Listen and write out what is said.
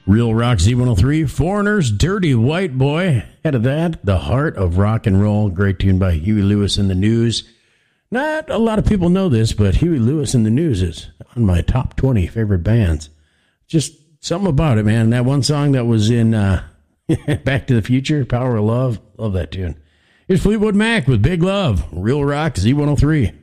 Real Rock Z103, Foreigners, Dirty White Boy. Ahead of that, The Heart of Rock and Roll. Great tune by Huey Lewis and the News. Not a lot of people know this, but Huey Lewis and the News is on my top 20 favorite bands. Just something about it, man. That one song that was in Back to the Future, Power of Love. Love that tune. Here's Fleetwood Mac with Big Love. Real Rock Z103.